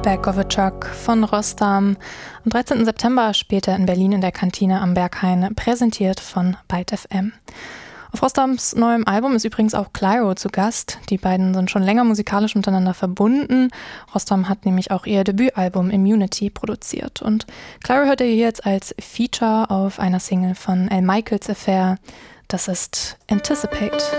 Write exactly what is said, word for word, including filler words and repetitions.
Back of a Truck von Rostam. Am dreizehnten September später in Berlin in der Kantine am Berghain, präsentiert von Byte F M. Auf Rostams neuem Album ist übrigens auch Clyro zu Gast. Die beiden sind schon länger musikalisch miteinander verbunden. Rostam hat nämlich auch ihr Debütalbum Immunity produziert. Und Clyro hört ihr jetzt als Feature auf einer Single von Al Michaels Affair. Das ist Anticipate.